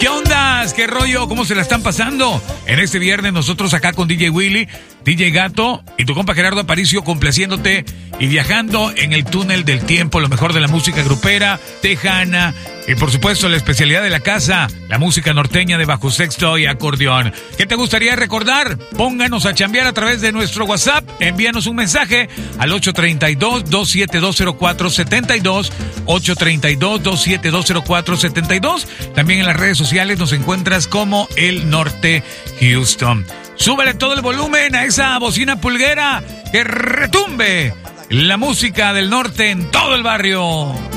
¿Qué ondas? ¿Qué rollo? ¿Cómo se la están pasando? En este viernes nosotros acá con DJ Willy, DJ Gato y tu compa Gerardo Aparicio complaciéndote y viajando en el túnel del tiempo, lo mejor de la música grupera, tejana y por supuesto la especialidad de la casa, la música norteña de bajo sexto y acordeón. ¿Qué te gustaría recordar? Pónganos a chambear a través de nuestro WhatsApp, envíanos un mensaje al 832-2720472, 832-2720472. También en las redes sociales nos encuentras como El Norte Houston. Súbele todo el volumen a esa bocina pulguera que retumbe la música del norte en todo el barrio.